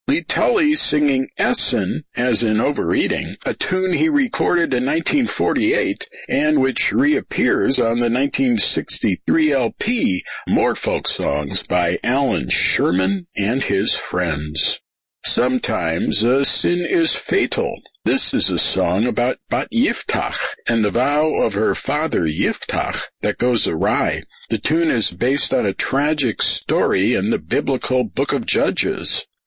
Lee Tully singing Essen, as in overeating, a tune he recorded in 1948 and which reappears on the 1963 LP, More Folk Songs by Alan Sherman and His Friends. Sometimes a sin is fatal. This is a song about Bat Yiftach and the vow of her father Yiftach that goes awry. The tune is based on a tragic story in the biblical Book of Judges.